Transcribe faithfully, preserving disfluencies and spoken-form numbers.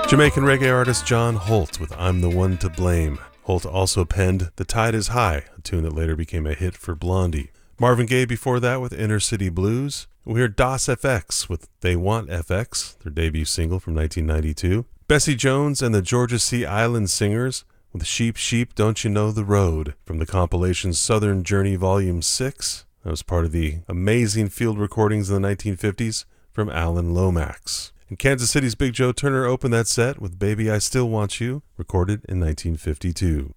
Jamaican reggae artist John Holt with I'm the One to Blame. Holt also penned The Tide is High, a tune that later became a hit for Blondie. Marvin Gaye before that with Inner City Blues. We heard Das F X with They Want F X, their debut single from nineteen ninety-two. Bessie Jones and the Georgia Sea Island Singers with Sheep Sheep Don't You Know the Road from the compilation Southern Journey Volume six. That was part of the amazing field recordings in the nineteen fifties from Alan Lomax. And Kansas City's Big Joe Turner opened that set with Baby I Still Want You, recorded in nineteen fifty-two.